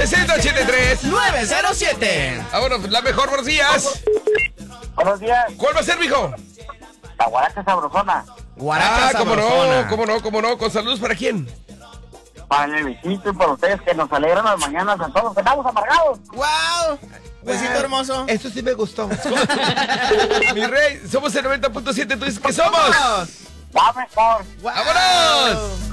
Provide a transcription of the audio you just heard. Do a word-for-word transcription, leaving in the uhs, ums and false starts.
sesenta ochenta y tres nueve cero siete. Ahora, la mejor, buenos días. Buenos días. ¿Cuál va a ser, mijo? La guaracha sabrosona. Guaracha Ah, cómo sabrosona. no, cómo no, cómo no. Con saludos, ¿para quién? Para el visito y para ustedes que nos alegran las mañanas a todos que estamos amargados. ¡Wow! Besito hermoso. Esto sí me gustó. Mi rey, somos el noventa punto siete. ¿Tú dices que somos? Va mejor. Wow. ¡Vámonos!